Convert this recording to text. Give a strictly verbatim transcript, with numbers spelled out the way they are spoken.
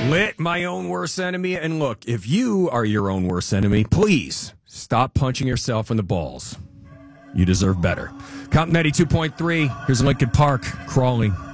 Lit, my own worst enemy. And look, if you are your own worst enemy, please stop punching yourself in the balls. You deserve better. Count ninety-two point three. Here's Lincoln Park crawling.